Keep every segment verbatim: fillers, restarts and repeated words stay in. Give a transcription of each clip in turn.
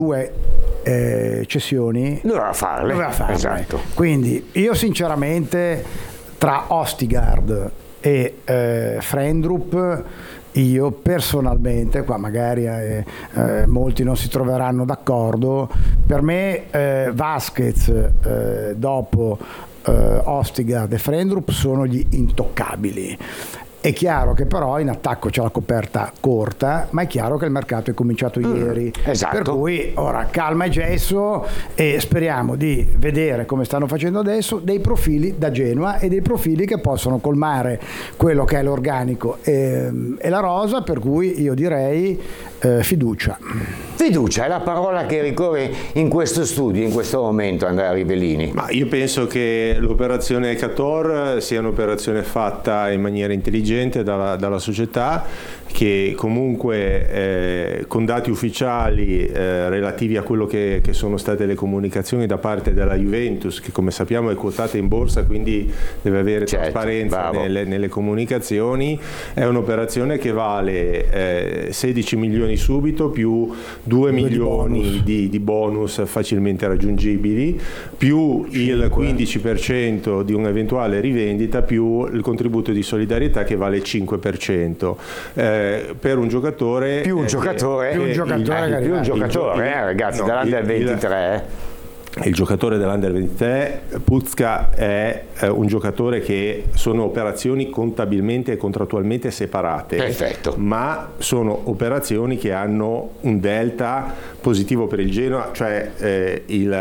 due eh, cessioni doveva farle, doveva farle. Esatto. Quindi io sinceramente tra Ostigard e eh, Frendrup, io personalmente, qua magari eh, eh, molti non si troveranno d'accordo, per me eh, Vasquez eh, dopo eh, Ostigard e Frendrup sono gli intoccabili. È chiaro che però in attacco c'è la coperta corta, ma è chiaro che il mercato è cominciato mm, ieri, esatto. Per cui ora calma e gesso e speriamo di vedere, come stanno facendo adesso, dei profili da Genoa e dei profili che possono colmare quello che è l'organico e, e la rosa, per cui io direi eh, fiducia. Fiducia è la parola che ricorre in questo studio, in questo momento, Andrea Rivellini. Ma io penso che l'operazione Ekator sia un'operazione fatta in maniera intelligente dalla, dalla società, che comunque eh, con dati ufficiali eh, relativi a quello che, che sono state le comunicazizioni da parte della Juventus, che come sappiamo è quotata in borsa, quindi deve avere certo, trasparenza nelle, nelle comunicazioni, è un'operazione che vale eh, sedici milioni subito più due milioni di, di bonus facilmente raggiungibili, più il quindici per cento di un'eventuale rivendita, più il contributo di solidarietà che vale il cinque per cento. Eh, per un giocatore più un eh, giocatore, più un giocatore, eh, più un giocatore eh, ragazzi, no, dall'Under ventitré. Il giocatore dell'Under ventitré, Pucca, è eh, un giocatore che sono operazioni contabilmente e contrattualmente separate. Perfetto. Ma sono operazioni che hanno un delta positivo per il Genoa, cioè eh, il,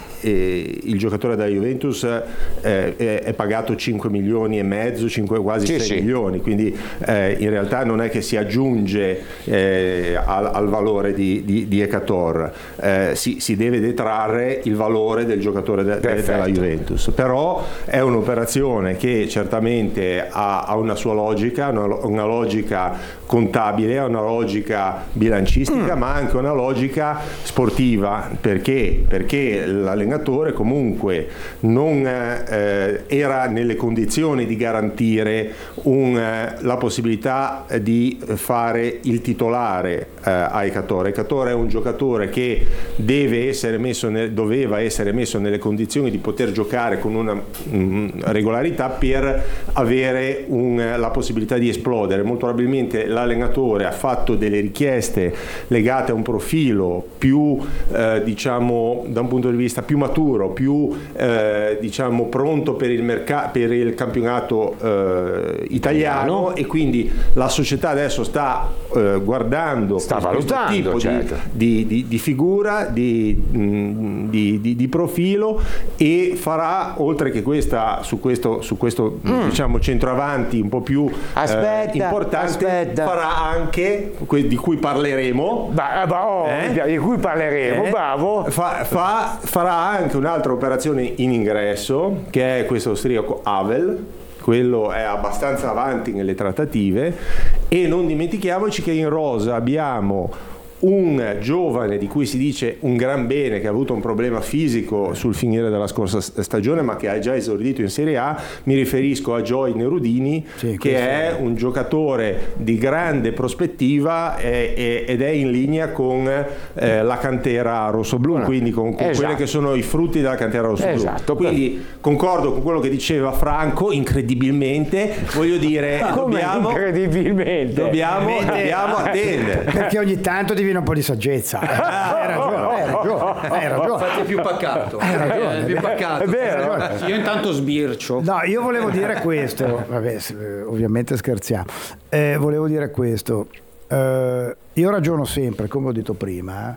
eh, il giocatore della Juventus eh, è, è pagato cinque milioni e mezzo, cinque, quasi sì, sei sì. milioni, quindi eh, in realtà non è che si aggiunge eh, al, al valore di, di, di Ekator, eh, si, si deve detrarre il valore del giocatore de, de, della Juventus, però è un'operazione che certamente ha, ha una sua logica, una, una logica contabile, ha una logica bilancistica, mm. ma anche una logica sportiva. Perché? Perché l'allenatore comunque non eh, era nelle condizioni di garantire un, eh, la possibilità di fare il titolare eh, a Ekator. Ekator è un giocatore che deve essere messo nel, doveva essere messo nelle condizioni di poter giocare con una mh, regolarità per avere un, la possibilità di esplodere. Molto probabilmente l'allenatore ha fatto delle richieste legate a un profilo più eh, diciamo da un punto di vista più maturo, più eh, diciamo pronto per il mercato, per il campionato eh, italiano, e quindi la società adesso sta eh, guardando sta questo valutando tipo certo. di, di, di figura, di, mh, di, di, di profilo, e farà, oltre che questa su questo, su questo mm. diciamo centroavanti un po' più aspetta, eh, importante, aspetta. farà anche, di cui parleremo, bah, bah, oh, eh? di cui parleremo, eh? bravo, fa, fa, farà anche un'altra operazione in ingresso, che è questo austriaco Havel. Quello è abbastanza avanti nelle trattative, e non dimentichiamoci che in rosa abbiamo un giovane di cui si dice un gran bene, che ha avuto un problema fisico sul finire della scorsa stagione, ma che ha già esordito in Serie A. Mi riferisco a Joy Nerudini, sì, che è un giocatore di grande prospettiva e, e, ed è in linea con eh, la cantera rossoblù, no, quindi con, con esatto. quelli che sono i frutti della cantera rossoblù. Esatto. Quindi concordo con quello che diceva Franco, incredibilmente, voglio dire, dobbiamo, incredibilmente dobbiamo, dobbiamo attendere. Perché ogni tanto ti un po' di saggezza. Hai ragione, hai ragione, hai ragione. Infatti è più pacato. Hai ragione, è più pacato. È vero. Io intanto sbircio. No, io volevo dire questo. Vabbè, ovviamente scherziamo. Eh, volevo dire questo. Eh, io ragiono sempre, come ho detto prima,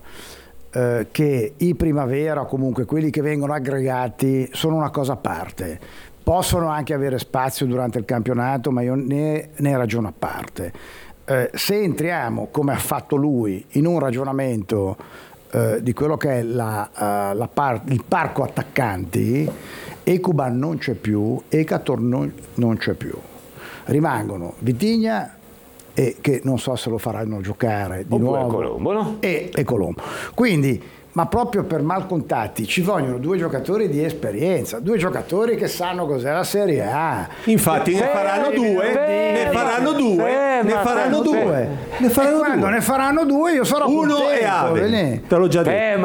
eh, che i primavera, o comunque quelli che vengono aggregati, sono una cosa a parte. Possono anche avere spazio durante il campionato, ma io ne, ne ragiono a parte. Eh, se entriamo, come ha fatto lui, in un ragionamento eh, di quello che è la, uh, la par- il parco attaccanti, Ekuban non c'è più, Ekator non, non c'è più, rimangono Vitigna, e che non so se lo faranno giocare di Oppure nuovo, Colombo, no? e, e Colombo. Quindi ma proprio per malcontatti ci vogliono due giocatori di esperienza, due giocatori che sanno cos'è la Serie A. Infatti ne faranno due, ne faranno due, ne faranno due, ne faranno Quando due. ne faranno due io sarò Uno contento. è Aven, Bene. te l'ho già detto. Eh,